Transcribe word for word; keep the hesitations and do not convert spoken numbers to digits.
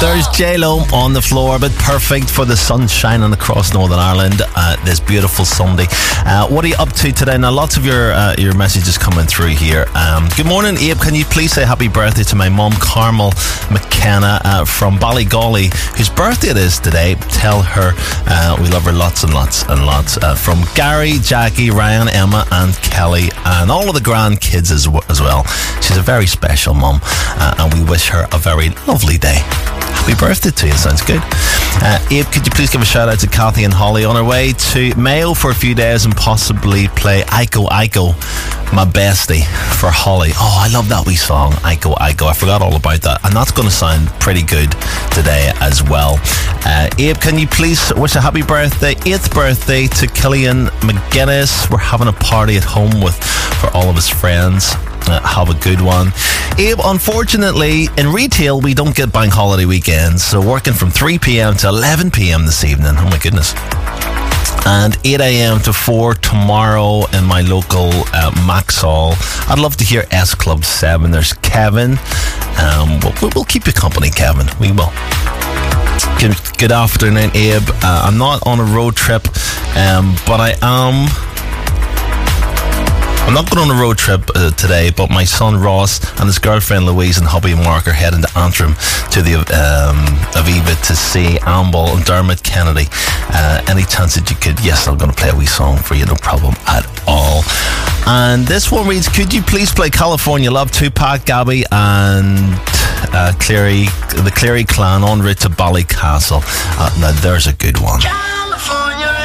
There's J-Lo on the floor, but perfect for the sun shining across Northern Ireland uh, this beautiful Sunday. Uh, what are you up to today? Now, lots of your uh, your messages coming through here. Um, good morning, Abe. Can you please say happy birthday to my mum, Carmel McKenna uh, from Ballygolly, whose birthday it is today. Tell her uh, we love her lots and lots and lots. Uh, from Gary, Jackie, Ryan, Emma and Kelly and all of the grandkids as, w- as well. She's a very special mum uh, and we wish her a very lovely day. Happy birthday to you, sounds good. Uh, Abe, could you please give a shout out to Kathy and Holly on her way to Mayo for a few days and possibly play Aiko Aiko, my bestie, for Holly. Oh, I love that wee song, Aiko Aiko. I forgot all about that. And that's going to sound pretty good today as well. Uh, Abe, can you please wish a happy birthday, eighth birthday to Killian McGuinness. We're having a party at home with for all of his friends. Uh, have a good one. Abe, unfortunately, in retail, we don't get bank holiday weekends, so working from three p.m. to eleven p.m. this evening. Oh my goodness. And eight a.m. to four tomorrow in my local uh, Maxall. I'd love to hear S Club seven. There's Kevin. Um, we'll, we'll keep you company, Kevin. We will. Good, good afternoon, Abe. Uh, I'm not on a road trip, um, but I am... I'm not going on a road trip uh, today, but my son Ross and his girlfriend Louise and hubby Mark are heading to Antrim to the um, Aviva to see Amble and Dermot Kennedy. Uh, any chance that you could? Yes, I'm going to play a wee song for you, no problem at all. And this one reads, could you please play California Love, Tupac, Gabby and uh, Cleary, the Cleary clan en route to Ballycastle. Uh, now there's a good one.